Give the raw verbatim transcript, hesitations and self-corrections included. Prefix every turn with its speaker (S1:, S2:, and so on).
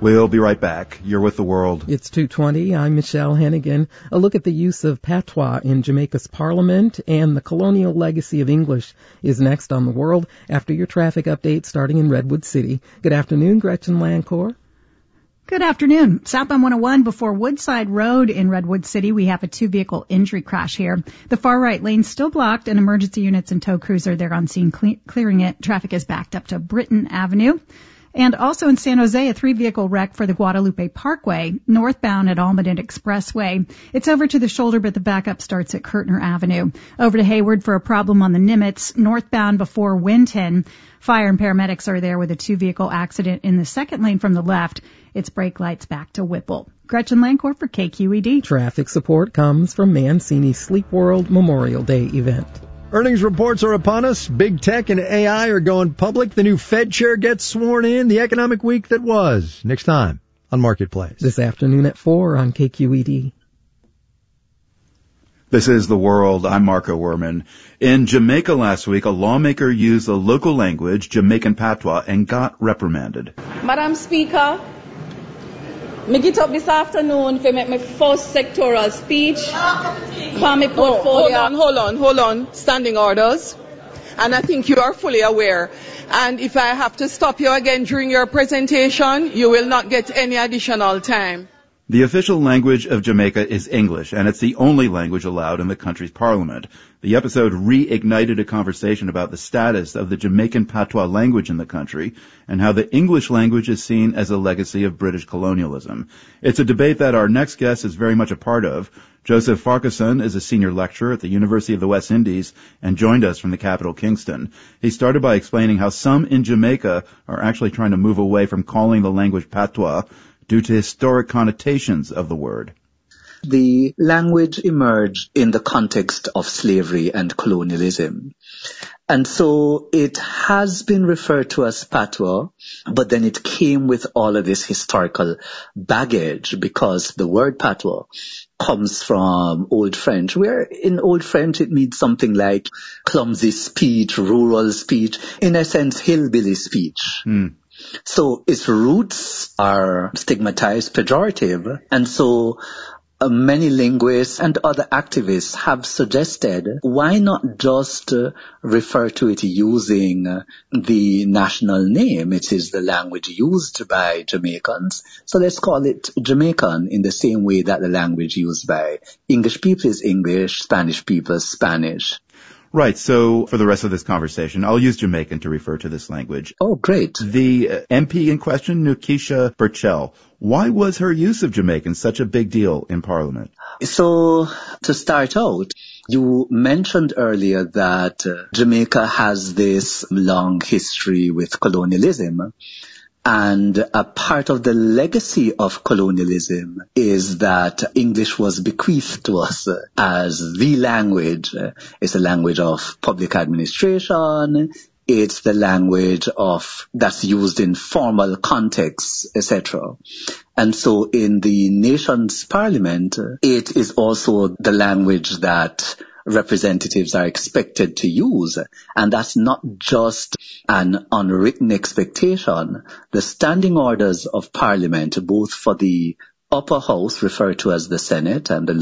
S1: We'll be right back. You're with The World.
S2: It's two twenty. I'm Michelle Hennigan. A look at the use of patois in Jamaica's parliament and the colonial legacy of English is next on The World after your traffic update starting in Redwood City. Good afternoon, Gretchen Lancourt.
S3: Good afternoon. Southbound one oh one before Woodside Road in Redwood City, we have a two-vehicle injury crash here. The far right lane still blocked, and emergency units and tow crews are there on scene cle- clearing it. Traffic is backed up to Britton Avenue. And also in San Jose, a three-vehicle wreck for the Guadalupe Parkway, northbound at Almaden Expressway. It's over to the shoulder, but the backup starts at Kirtner Avenue. Over to Hayward for a problem on the Nimitz, northbound before Winton. Fire and paramedics are there with a two-vehicle accident in the second lane from the left. It's brake lights back to Whipple. Gretchen Lancourt for K Q E D.
S2: Traffic support comes from Mancini Sleep World Memorial Day event.
S4: Earnings reports are upon us. Big tech and A I are going public. The new Fed chair gets sworn in. The economic week that was. Next time on Marketplace.
S2: This afternoon at four on K Q E D.
S1: This is The World. I'm Marco Werman. In Jamaica last week, a lawmaker used the local language, Jamaican patois, and got reprimanded.
S5: Madam Speaker, me get up this afternoon to make my first sectoral speech. For my portfolio.
S6: Oh, hold on, hold on, hold on. Standing orders. And I think you are fully aware. And if I have to stop you again during your presentation, you will not get any additional time.
S1: The official language of Jamaica is English, and it's the only language allowed in the country's parliament. The episode reignited a conversation about the status of the Jamaican patois language in the country and how the English language is seen as a legacy of British colonialism. It's a debate that our next guest is very much a part of. Joseph Farquharson is a senior lecturer at the University of the West Indies and joined us from the capital, Kingston. He started by explaining how some in Jamaica are actually trying to move away from calling the language patois due to historic connotations of the word.
S7: The language emerged in the context of slavery and colonialism. And so it has been referred to as patois, but then it came with all of this historical baggage because the word patois comes from Old French, where in Old French it means something like clumsy speech, rural speech, in a sense, hillbilly speech. Mm. So its roots are stigmatized, pejorative, and so uh, many linguists and other activists have suggested why not just uh, refer to it using uh, the national name. It is the language used by Jamaicans, so let's call it Jamaican in the same way that the language used by English people is English, Spanish people is Spanish.
S1: Right, so for the rest of this conversation, I'll use Jamaican to refer to this language.
S7: Oh, great.
S1: The uh, M P in question, Nukisha Burchell, why was her use of Jamaican such a big deal in Parliament?
S7: So, to start out, you mentioned earlier that uh, Jamaica has this long history with colonialism. And a part of the legacy of colonialism is that English was bequeathed to us as the language. It's the language of public administration. It's the language of that's used in formal contexts, et cetera. And so in the nation's parliament, it is also the language that representatives are expected to use. And that's not just an unwritten expectation. The standing orders of Parliament, both for the upper house, referred to as the Senate, and the